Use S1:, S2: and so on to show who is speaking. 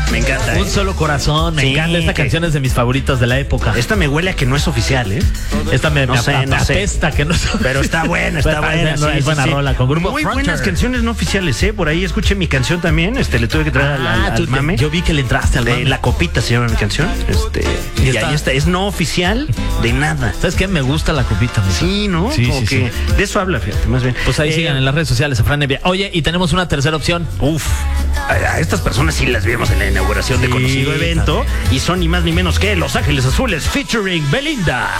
S1: Me encanta.
S2: Un solo corazón, me
S1: Sí,
S2: encanta. Esta canción es de mis favoritas de la época.
S1: Esta me huele a que no es oficial, ¿eh?
S2: Esta me
S1: No sé.
S2: apesta que no.
S1: Pero está buena, está buena.
S2: Es buena rola con Grupo
S1: Muy
S2: Frontier.
S1: buenas canciones no oficiales, ¿eh? Por ahí escuché mi canción también. Le tuve que traer al mame.
S2: Yo vi que le entraste al mame.
S1: La Copita se llama mi canción. Y ahí está. Es no oficial de nada.
S2: ¿Sabes qué? Me gusta la copita.
S1: Sí, ¿no?
S2: Sí,
S1: Como
S2: sí,
S1: que de eso habla, fíjate, más bien.
S2: Pues ahí sigan en las redes sociales a Fran Evia. Oye, y tenemos una tercera opción.
S1: Uf, a estas personas sí las vimos en la inauguración de conocido evento y son ni más ni menos que Los Ángeles Azules featuring Belinda.